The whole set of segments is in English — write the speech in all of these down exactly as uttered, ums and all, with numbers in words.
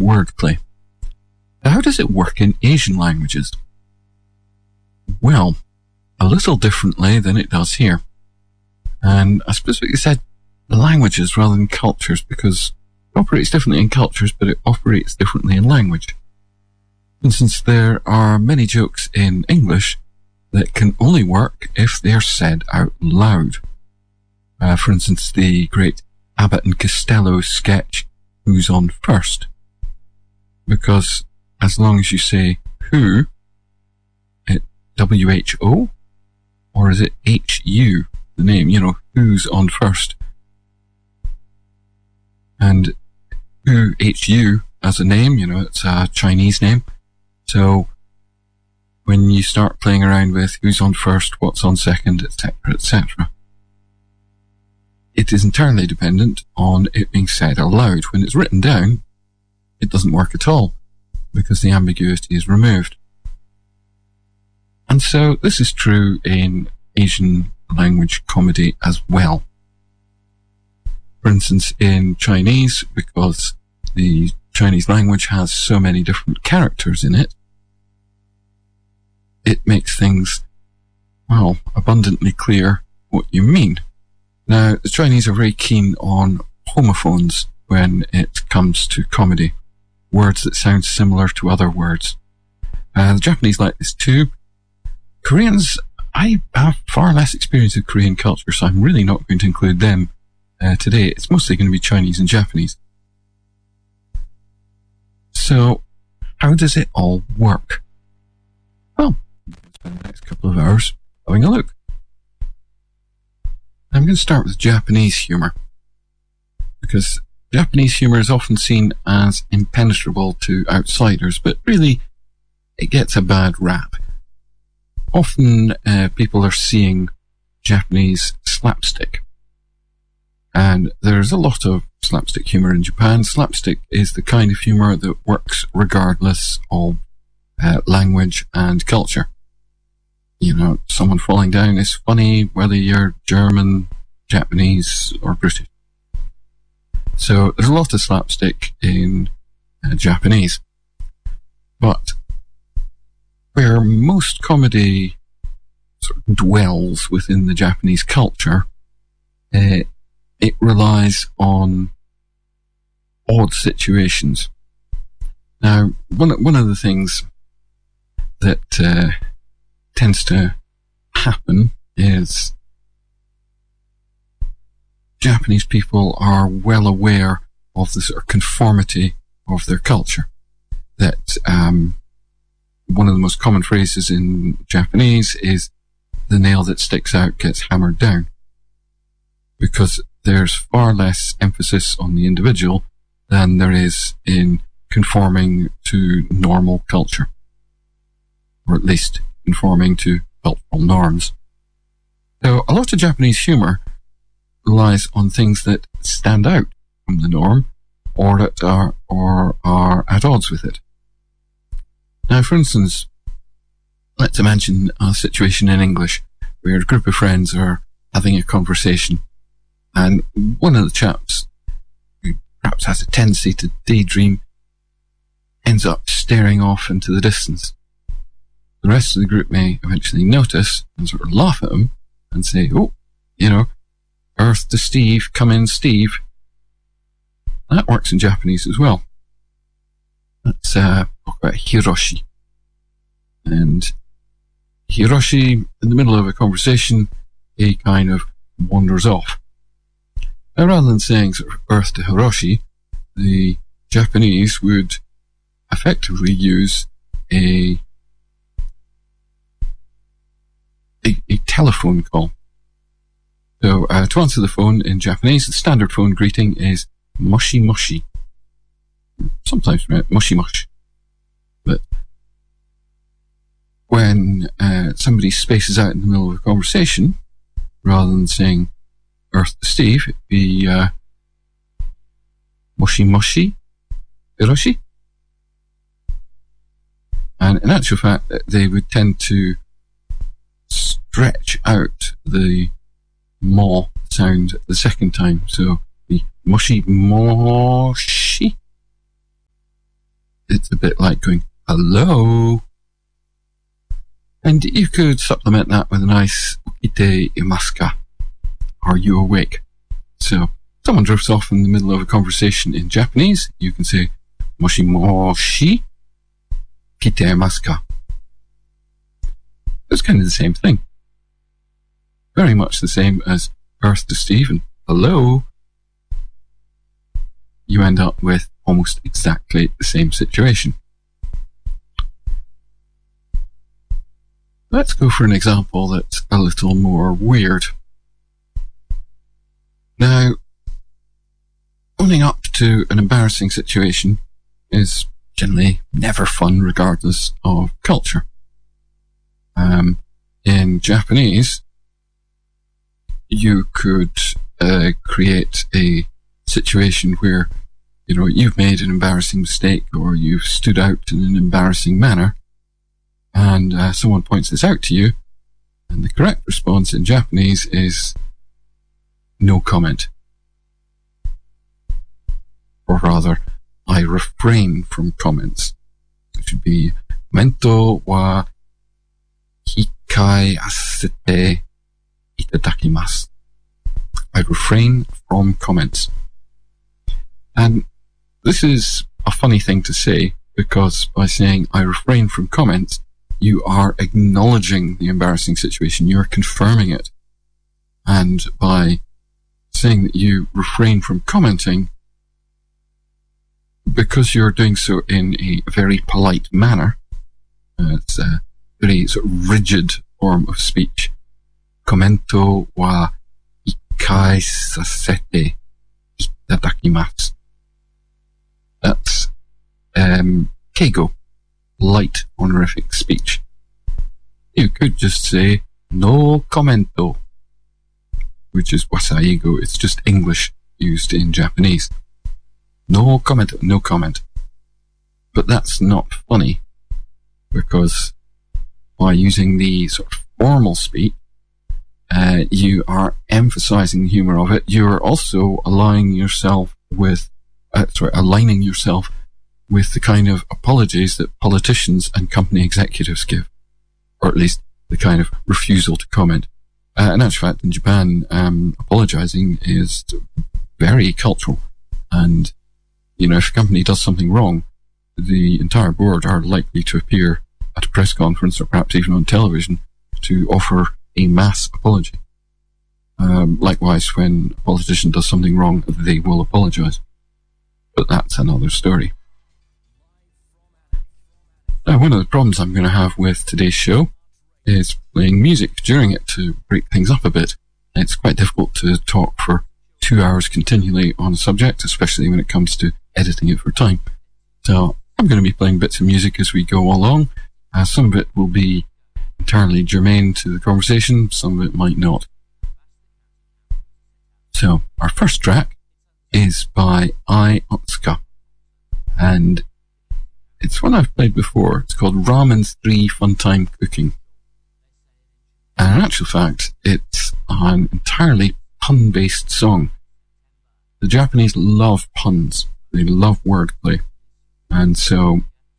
wordplay. Now, how does it work in Asian languages? Well, a little differently than it does here. And I specifically said languages rather than cultures because it operates differently in cultures, but it operates differently in language. For instance, there are many jokes in English that can only work if they're said out loud. Uh, for instance, the great Abbott and Costello sketch, Who's on First? Because as long as you say who, it W H O, or is it H U, the name, you know, who's on first? And who, H U, as a name, you know, it's a Chinese name. So when you start playing around with who's on first, what's on second, et cetera, et cetera, it is entirely dependent on it being said aloud. When it's written down, it doesn't work at all because the ambiguity is removed. And so this is true in Asian language comedy as well. For instance, in Chinese, because the Chinese language has so many different characters in it, it makes things, well, abundantly clear what you mean. Now, the Chinese are very keen on homophones when it comes to comedy, words that sound similar to other words. Uh, the Japanese like this too. Koreans, I have far less experience with Korean culture, so I'm really not going to include them uh, today. It's mostly going to be Chinese and Japanese. So, how does it all work? Well, we'll spend the next couple of hours having a look. I'm going to start with Japanese humour, because Japanese humour is often seen as impenetrable to outsiders, but really it gets a bad rap. Often uh, people are seeing Japanese slapstick, and there's a lot of slapstick humour in Japan. Slapstick is the kind of humour that works regardless of uh, language and culture. You know, someone falling down is funny whether you're German, Japanese, or British. So there's a lot of slapstick in uh, Japanese. But where most comedy sort of dwells within the Japanese culture, uh, it relies on odd situations. Now, one, one of the things that uh, tends to happen is Japanese people are well aware of the sort of conformity of their culture. That um, one of the most common phrases in Japanese is the nail that sticks out gets hammered down, because there's far less emphasis on the individual than there is in conforming to normal culture, or at least conforming to cultural norms. So a lot of Japanese humour relies on things that stand out from the norm, or that are or are at odds with it. Now, for instance, let's imagine a situation in English where a group of friends are having a conversation, and one of the chaps, who perhaps has a tendency to daydream, ends up staring off into the distance. The rest of the group may eventually notice and sort of laugh at him and say, oh, you know, Earth to Steve, come in Steve. That works in Japanese as well. Let's uh, talk about Hiroshi. And Hiroshi, in the middle of a conversation, he kind of wanders off. Now, rather than saying sort of Earth to Hiroshi, the Japanese would effectively use a A, a telephone call. So uh, to answer the phone in Japanese, the standard phone greeting is moshi moshi. Sometimes right, moshi moshi. But when uh, somebody spaces out in the middle of a conversation, rather than saying Earth to Steve, it'd be uh, moshi moshi Hiroshi. And in actual fact, they would tend to stretch out the mo sound the second time. So the moshi moshi. it's a bit like going, hello. And you could supplement that with a nice ite imaska. Are you awake? So, someone drifts off in the middle of a conversation in Japanese. You can say, moshi moshi, kite imaska. It's kind of the same thing. Very much the same as Earth to Stephen. Hello. You end up with almost exactly the same situation. Let's go for an example that's a little more weird. Now, owning up to an embarrassing situation is generally never fun regardless of culture. Um, in Japanese, you could uh, create a situation where, you know, you've made an embarrassing mistake or you've stood out in an embarrassing manner, and uh, someone points this out to you, and the correct response in Japanese is no comment. Or rather, I refrain from comments. It should be mento wa hikai asete itadakimasu. I refrain from comments. And this is a funny thing to say, because by saying I refrain from comments, you are acknowledging the embarrassing situation, you're confirming it. And by saying that you refrain from commenting, because you're doing so in a very polite manner, uh, it's a very sort of rigid form of speech. Commento wa ikai sasete itadakimasu. That's um, keigo, light honorific speech. You could just say no commento, which is wasaigo. It's just English used in Japanese. No comment, no comment. But that's not funny, because by using the sort of formal speech, uh, you are emphasizing the humor of it. You're also aligning yourself with, uh, sorry, aligning yourself with the kind of apologies that politicians and company executives give, or at least the kind of refusal to comment. Uh, in actual fact, in Japan, um, apologizing is very cultural, and you know, if a company does something wrong, the entire board are likely to appear at a press conference or perhaps even on television to offer a mass apology. Um, likewise, when a politician does something wrong, they will apologize. But that's another story. Now, one of the problems I'm going to have with today's show is playing music during it to break things up a bit. It's quite difficult to talk for two hours continually on a subject, especially when it comes to editing it for time. So I'm going to be playing bits of music as we go along. Uh, some of it will be entirely germane to the conversation, some of it might not. So our first track is by Ai Otsuka, and it's one I've played before. It's called Ramen's three Fun Time Cooking. And in actual fact, it's an entirely pun-based song. The Japanese love puns. They love wordplay. And so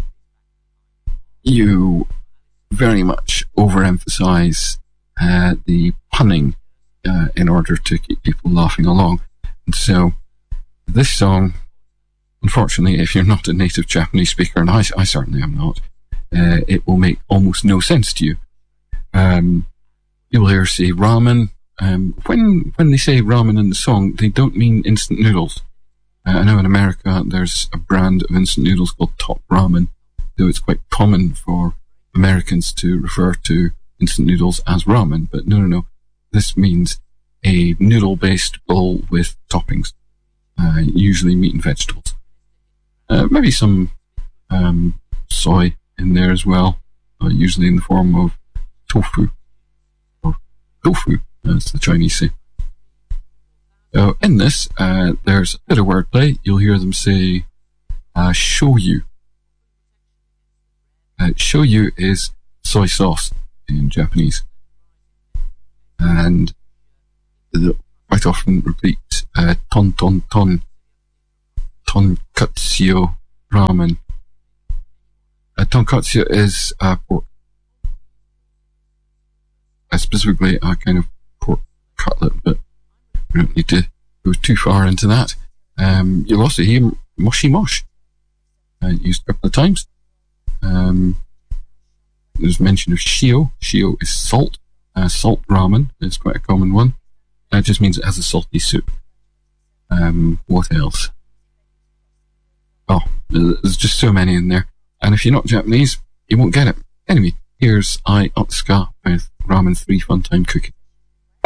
you very much overemphasize uh, the punning uh, in order to keep people laughing along. And so this song, unfortunately, if you're not a native Japanese speaker, and I, I certainly am not, uh, it will make almost no sense to you. Um, you'll hear say ramen. Um, when when they say ramen in the song, they don't mean instant noodles. Uh, I know in America there's a brand of instant noodles called Top Ramen, though it's quite common for Americans to refer to instant noodles as ramen. But no, no, no. This means a noodle-based bowl with toppings, uh, usually meat and vegetables. Uh, maybe some um, soy in there as well, uh, usually in the form of tofu, or tofu, as the Chinese say. So in this, uh, there's a bit of wordplay. You'll hear them say uh, shoyu. Uh, shoyu is soy sauce in Japanese. And they quite often repeat uh, ton ton ton, tonkatsu ramen, Uh, tonkatsu is uh, pork. Uh, specifically a kind of pork cutlet, but we don't need to go too far into that. Um, you'll also hear moshi mosh uh, used a couple of times. Um, there's mention of shio. Shio is salt. Uh, salt ramen is quite a common one. That just means it has a salty soup. Um, what else? Oh, there's just so many in there. And if you're not Japanese, you won't get it. Anyway, here's Ai Otsuka with Ramen three Funtime Cooking.